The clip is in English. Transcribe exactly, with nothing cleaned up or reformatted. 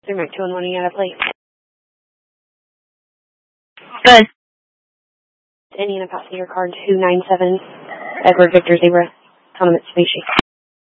three Mike two one one, you got a plate. Good. Indiana passenger card two nine seven, Edward Victor Zebra, Common Mitsubishi.